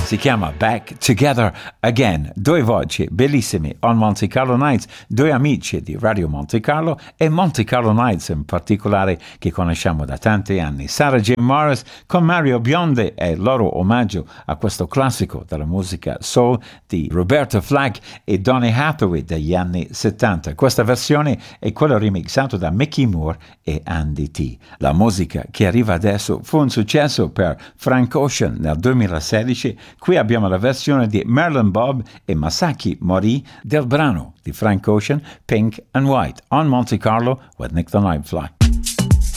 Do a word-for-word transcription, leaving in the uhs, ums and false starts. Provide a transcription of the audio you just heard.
Si chiama Back Together Again. Due voci bellissime on Monte Carlo Nights, due amici di Radio Monte Carlo e Monte Carlo Nights in particolare che conosciamo da tanti anni. Sarah J. Morris con Mario Biondi e il loro omaggio a questo classico della musica soul di Roberta Flack e Donny Hathaway degli anni settanta. Questa versione è quella remixata da Mickey Moore e Andy T. La musica che arriva adesso fu un successo per Frank Ocean nel duemilasedici. Qui abbiamo la versione di Marilyn Bob e Masaki Mori del brano di Frank Ocean, Pink and White, on Monte Carlo with Nick the Nightfly.